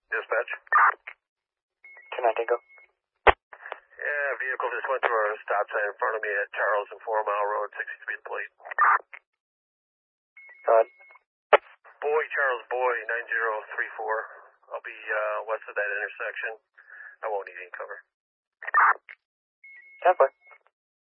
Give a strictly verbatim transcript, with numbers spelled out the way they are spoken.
Dispatch. Can I take go? Yeah, vehicle just went through a stop sign in front of me at Charles and Four Mile Road, sixty speed plate. Go ahead. Boy, Charles Boy, nine zero three four. I'll be uh, west of that intersection. I won't need any cover. ten four.